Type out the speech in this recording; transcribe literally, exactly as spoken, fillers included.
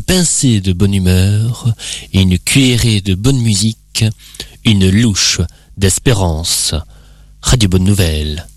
pincée de bonne humeur, une cuillerée de bonne musique, une louche d'espérance. Radio Bonne Nouvelle.